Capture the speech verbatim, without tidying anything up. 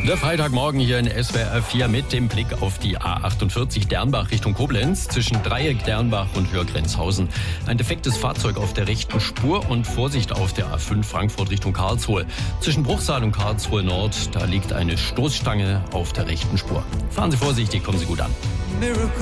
Der Freitagmorgen hier in S W R vier mit dem Blick auf die A achtundvierzig Dernbach Richtung Koblenz zwischen Dreieck Dernbach und Hörgrenzhausen. Ein defektes Fahrzeug auf der rechten Spur und Vorsicht auf der A fünf Frankfurt Richtung Karlsruhe. Zwischen Bruchsal und Karlsruhe Nord, da liegt eine Stoßstange auf der rechten Spur. Fahren Sie vorsichtig, kommen Sie gut an.